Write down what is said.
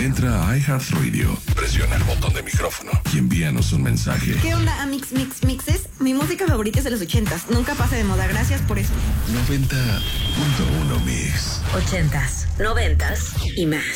Entra a iHeartRadio, presiona el botón de micrófono y envíanos un mensaje. ¿Qué onda, Mixes? Mi música favorita es de los 80s. Nunca pasa de moda. Gracias por eso. 90.1 Mix. 80s, 90s y más.